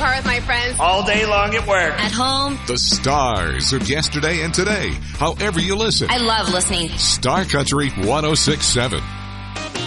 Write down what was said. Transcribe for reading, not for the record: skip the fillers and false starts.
car with my friends. All day long at work. At home. The stars of yesterday and today. However you listen. I love listening. Star Country 106.7.